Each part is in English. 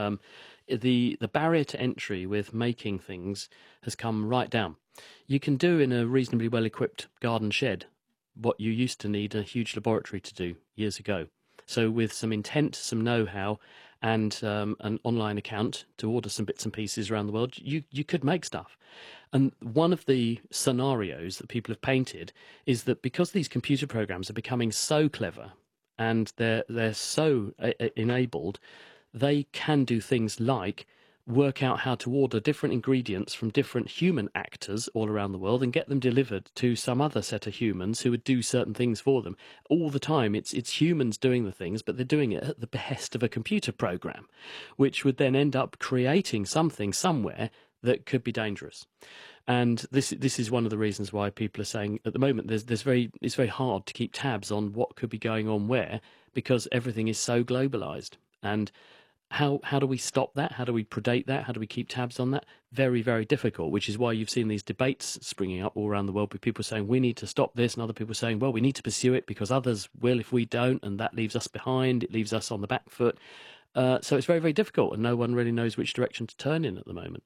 The barrier to entry with making things has come right down. You can do in a reasonably well-equipped garden shed what you used to need a huge laboratory to do years ago. So with some intent, some know-how, and an online account to order some bits and pieces around the world, you could make stuff. And one of the scenarios that people have painted is that because these computer programs are becoming so clever and they're so enabled, they can do things like work out how to order different ingredients from different human actors all around the world and get them delivered to some other set of humans who would do certain things for them. All the time, it's humans doing the things, but they're doing it at the behest of a computer program, which would then end up creating something somewhere that could be dangerous. And this is one of the reasons why people are saying at the moment it's very hard to keep tabs on what could be going on where, because everything is so globalized. And how do we stop that? How do we predate that? How do we keep tabs on that? Very, very difficult, which is why you've seen these debates springing up all around the world with people saying we need to stop this and other people saying, well, we need to pursue it because others will if we don't, and that leaves us behind. It leaves us on the back foot. So it's very, very difficult, and no one really knows which direction to turn in at the moment.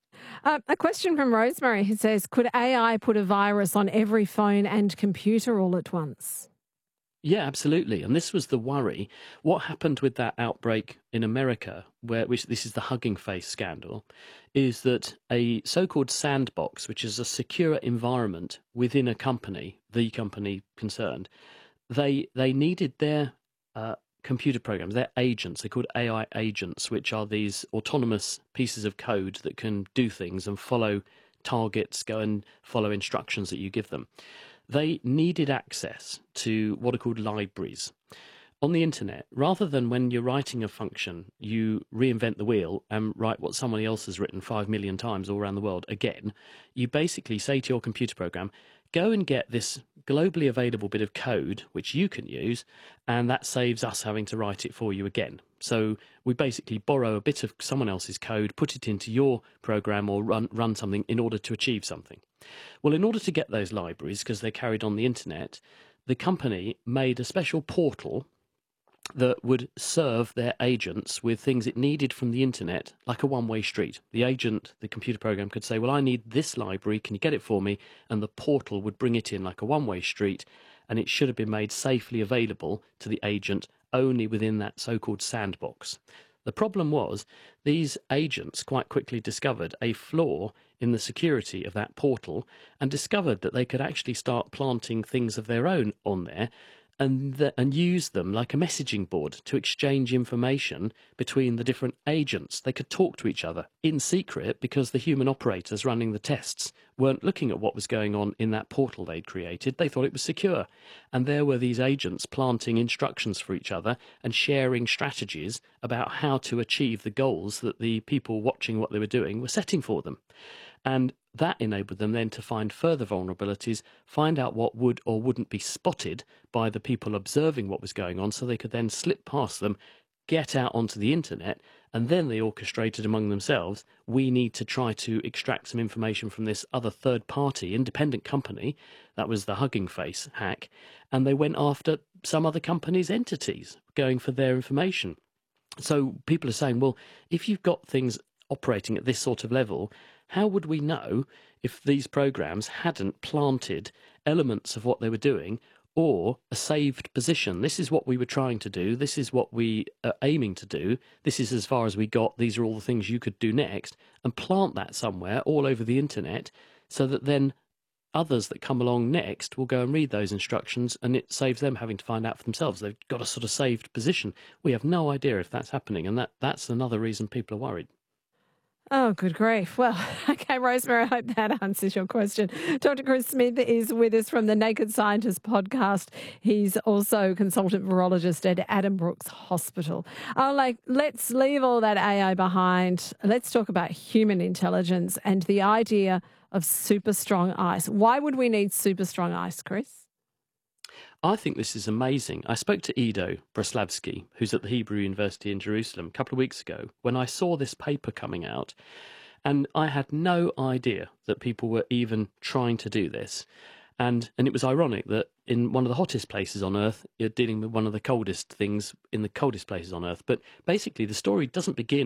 A question from Rosemary who says, could AI put a virus on every phone and computer all at once? Yeah, absolutely. And this was the worry. What happened with that outbreak in America, which this is the Hugging Face scandal, is that a so-called sandbox, which is a secure environment within a company, the company concerned, they needed their computer programs, their agents, they're called AI agents, which are these autonomous pieces of code that can do things and follow targets, go and follow instructions that you give them. They needed access to what are called libraries on the internet. Rather than when you're writing a function, you reinvent the wheel and write what somebody else has written 5 million times all around the world again, you basically say to your computer program, go and get this globally available bit of code which you can use, and that saves us having to write it for you again. So we basically borrow a bit of someone else's code, put it into your program or run something in order to achieve something. Well, in order to get those libraries, because they're carried on the internet, the company made a special portal that would serve their agents with things it needed from the internet, like a one-way street. The agent, the computer program, could say, well, I need this library, can you get it for me? And the portal would bring it in like a one-way street, and it should have been made safely available to the agent only within that so-called sandbox. The problem was these agents quite quickly discovered a flaw in the security of that portal and discovered that they could actually start planting things of their own on there and use them like a messaging board to exchange information between the different agents. They could talk to each other in secret because the human operators running the tests weren't looking at what was going on in that portal they'd created. They thought it was secure. And there were these agents planting instructions for each other and sharing strategies about how to achieve the goals that the people watching what they were doing were setting for them. And that enabled them then to find further vulnerabilities, find out what would or wouldn't be spotted by the people observing what was going on, so they could then slip past them, get out onto the internet, and then they orchestrated among themselves, we need to try to extract some information from this other third-party independent company. That was the Hugging Face hack. And they went after some other company's entities, going for their information. So people are saying, well, if you've got things operating at this sort of level, how would we know if these programs hadn't planted elements of what they were doing or a saved position? This is what we were trying to do. This is what we are aiming to do. This is as far as we got. These are all the things you could do next, and plant that somewhere all over the internet so that then others that come along next will go and read those instructions, and it saves them having to find out for themselves. They've got a sort of saved position. We have no idea if that's happening, and that's another reason people are worried. Oh, good grief. Well, okay, Rosemary, I hope that answers your question. Dr. Chris Smith is with us from the Naked Scientist podcast. He's also consultant virologist at Addenbrooke's Hospital. Let's leave all that AI behind. Let's talk about human intelligence and the idea of super strong ice. Why would we need super strong ice, Chris? I think this is amazing. I spoke to Ido Braslavsky, who's at the Hebrew University in Jerusalem, a couple of weeks ago, when I saw this paper coming out, and I had no idea that people were even trying to do this. And it was ironic that in one of the hottest places on Earth, you're dealing with one of the coldest things in the coldest places on Earth. But basically, the story doesn't begin